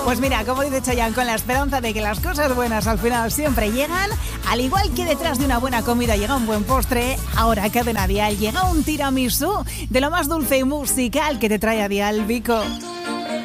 Pues mira, como dice Chayanne, con la esperanza de que las cosas buenas al final siempre llegan, al igual que detrás de una buena comida llega un buen postre, ahora Cadena Dial llega un tiramisú de lo más dulce y musical que te trae a Dial Vico.